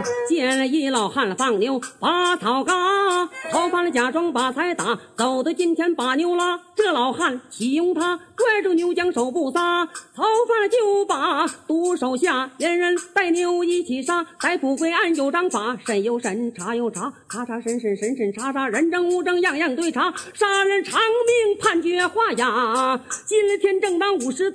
见了一老汉放牛拔草嘎，头发了假装把财打，走到今天把牛拉。这老汉启用他，拽住牛缰手不撒，头发了就把毒手下，连人带牛一起杀。逮捕归案有章法，审有审，查有查，查查审审，审审查查，人证物证样样对查，杀人偿命判决画押。今天正当50